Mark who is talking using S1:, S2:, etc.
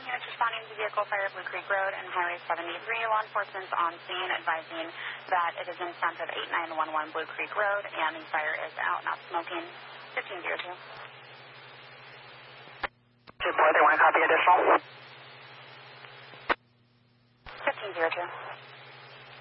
S1: units responding to vehicle fire Blue Creek Road and Highway 73. Law enforcement's on scene advising that it is in front of 8911 Blue Creek Road and the fire is out, not smoking. 1502.
S2: 2-4, they want to copy additional.
S1: 1502.